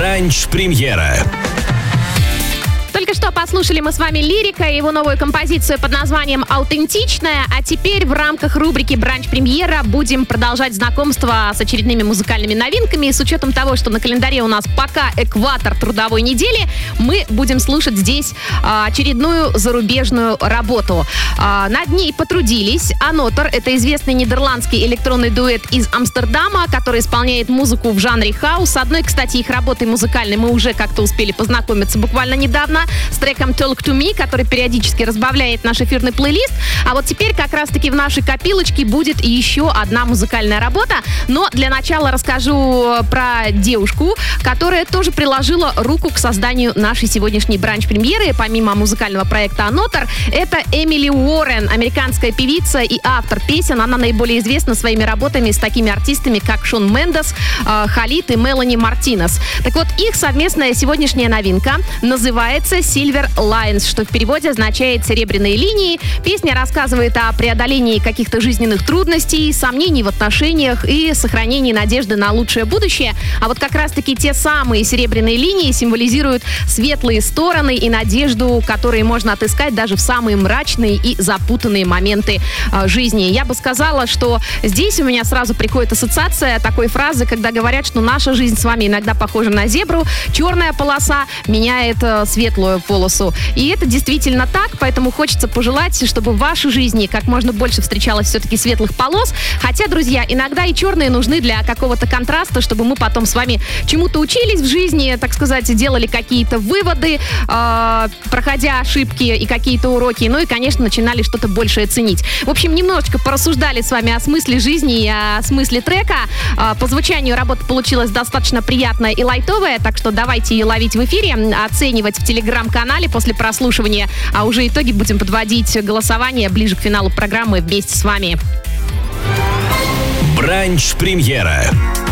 Бранч-премьера. Только что послушали мы с вами Лирика и его новую композицию под названием «Аутентичная». А теперь в рамках рубрики «Бранч-премьера» будем продолжать знакомство с очередными музыкальными новинками. И с учетом того, что на календаре у нас пока экватор трудовой недели, мы будем слушать здесь очередную зарубежную работу. Над ней потрудились Анотер. Это известный нидерландский электронный дуэт из Амстердама, который исполняет музыку в жанре хаус. С одной, кстати, их работой музыкальной мы уже как-то успели познакомиться буквально недавно с треком Talk to Me, который периодически разбавляет наш эфирный плейлист. А вот теперь как раз-таки в нашей копилочке будет еще одна музыкальная работа. Но для начала расскажу про девушку, которая тоже приложила руку к созданию нашей сегодняшней бранч-премьеры. Помимо музыкального проекта Анотер, это Эмили Уоррен, американская певица и автор песен. Она наиболее известна своими работами с такими артистами, как Шон Мендес, Халид и Мелани Мартинес. Так вот, их совместная сегодняшняя новинка называется Silver Lines, что в переводе означает «серебряные линии». Песня рассказывает о преодолении каких-то жизненных трудностей, сомнений в отношениях и сохранении надежды на лучшее будущее. А вот как раз-таки те самые серебряные линии символизируют светлые стороны и надежду, которые можно отыскать даже в самые мрачные и запутанные моменты жизни. Я бы сказала, что здесь у меня сразу приходит ассоциация такой фразы, когда говорят, что наша жизнь с вами иногда похожа на зебру, черная полоса меняет светлую полосу. И это действительно так, поэтому хочется пожелать, чтобы в вашей жизни как можно больше встречалось все-таки светлых полос. Хотя, друзья, иногда и черные нужны для какого-то контраста, чтобы мы потом с вами чему-то учились в жизни, так сказать, делали какие-то выводы, проходя ошибки и какие-то уроки, ну и, конечно, начинали что-то большее ценить. В общем, немножечко порассуждали с вами о смысле жизни и о смысле трека. По звучанию работа получилась достаточно приятная и лайтовая, так что давайте ее ловить в эфире, оценивать в телеграм-канале после прослушивания, а уже итоги будем подводить голосование ближе к финалу программы вместе с вами. Бранч-премьера.